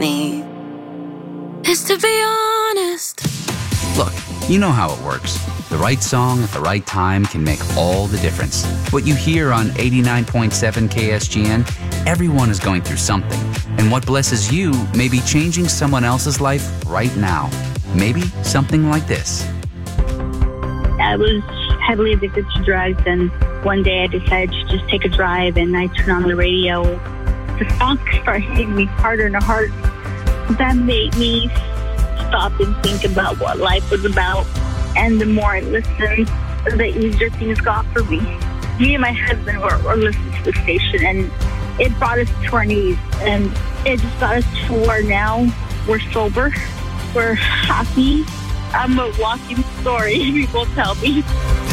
me is to be honest. Look, you know how it works. The right song at the right time can make all the difference. What you hear on 89.7 KSGN, everyone is going through something. And what blesses you may be changing someone else's life right now. Maybe something like this. I was heavily addicted to drugs, and one day I decided to just take a drive, and I turned on the radio. The song started hitting me harder and harder. That made me stop and think about what life was about. And the more I listened, the easier things got for me. Me and my husband were listening to the station, and it brought us to our knees. And it just got us to where now we're sober, we're happy. I'm a walking story, people tell me.